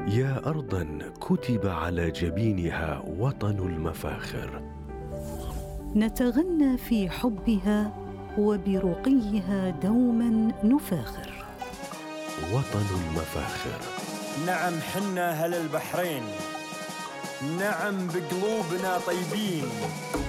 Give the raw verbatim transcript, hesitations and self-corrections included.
يا أرضا كتب على جبينها وطن المفاخر، نتغنى في حبها وبرقيها دوما نفاخر. وطن المفاخر. نعم حنا أهل البحرين، نعم بقلوبنا طيبين،